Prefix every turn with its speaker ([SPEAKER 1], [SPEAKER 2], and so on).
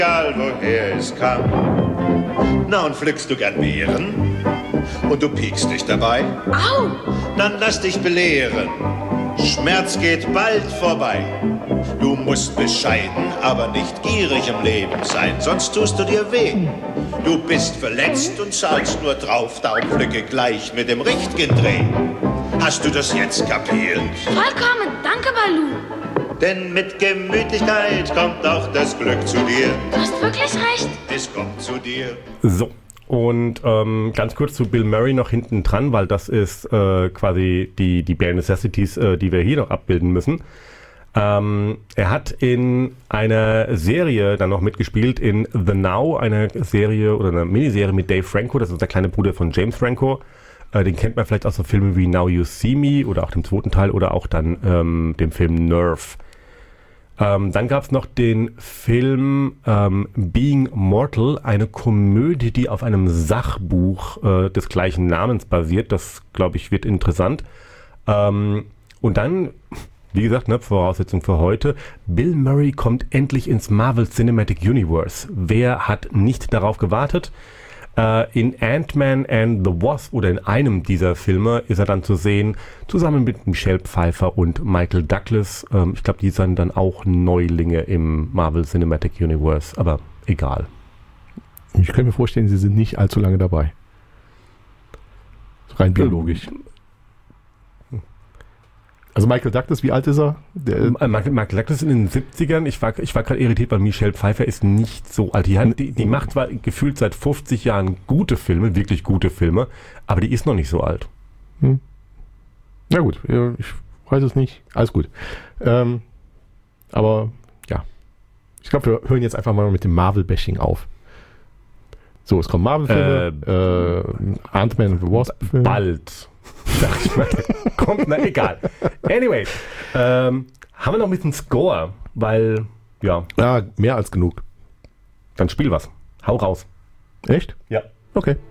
[SPEAKER 1] egal woher es kam. Na, und pflückst du gern Beeren? Und du piekst dich dabei?
[SPEAKER 2] Au!
[SPEAKER 1] Dann lass dich belehren. Schmerz geht bald vorbei. Du musst bescheiden, aber nicht gierig im Leben sein, sonst tust du dir weh. Du bist verletzt und zahlst nur drauf, darum pflücke gleich mit dem richtigen Dreh. Hast du das jetzt kapiert?
[SPEAKER 2] Vollkommen, danke, Balu.
[SPEAKER 1] Denn mit Gemütlichkeit kommt auch das Glück zu dir.
[SPEAKER 2] Du hast wirklich recht.
[SPEAKER 1] Es kommt zu dir.
[SPEAKER 3] So, und ganz kurz zu Bill Murray noch hinten dran, weil das ist quasi die Bare Necessities, die wir hier noch abbilden müssen. Er hat in einer Serie dann noch mitgespielt, in The Now, eine Serie oder eine Miniserie mit Dave Franco, das ist der kleine Bruder von James Franco. Den kennt man vielleicht aus so Filmen wie Now You See Me oder auch dem zweiten Teil oder auch dann dem Film Nerve. Dann gab es noch den Film Being Mortal, eine Komödie, die auf einem Sachbuch des gleichen Namens basiert. Das, glaube ich, wird interessant. Und dann, wie gesagt, Voraussetzung für heute, Bill Murray kommt endlich ins Marvel Cinematic Universe. Wer hat nicht darauf gewartet? In Ant-Man and the Wasp oder in einem dieser Filme ist er dann zu sehen, zusammen mit Michelle Pfeiffer und Michael Douglas. Ich glaube, die sind dann auch Neulinge im Marvel Cinematic Universe, aber egal.
[SPEAKER 4] Ich kann mir vorstellen, sie sind nicht allzu lange dabei. Rein biologisch. Also Michael Douglas, wie alt ist er?
[SPEAKER 3] Michael Douglas in den 70ern. Ich war gerade irritiert, weil Michelle Pfeiffer ist nicht so alt. Die macht zwar gefühlt seit 50 Jahren gute Filme, wirklich gute Filme, aber die ist noch nicht so alt.
[SPEAKER 4] Na gut, ich weiß es nicht. Alles gut. Aber ja, ich glaube, wir hören jetzt einfach mal mit dem Marvel-Bashing auf. So, es kommen Marvel-Filme, Ant-Man and the Wasp-Filme.
[SPEAKER 3] Bald. Sag ich mal. Kommt, na egal. Anyways, haben wir noch ein bisschen Score, weil, ja.
[SPEAKER 4] Ja, mehr als genug.
[SPEAKER 3] Dann spiel was. Hau raus.
[SPEAKER 4] Echt?
[SPEAKER 3] Ja.
[SPEAKER 4] Okay.